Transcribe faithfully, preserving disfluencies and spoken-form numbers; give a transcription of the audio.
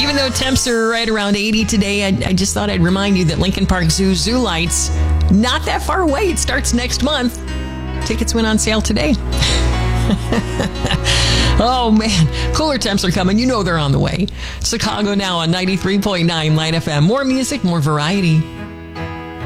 Even though temps are right around eighty today, I, I just thought I'd remind you that Lincoln Park Zoo Zoo Lights, not that far away. It starts next month. Tickets went on sale today. Oh, man. Cooler temps are coming. You know they're on the way. Chicago Now on ninety-three point nine Light F M. More music, more variety.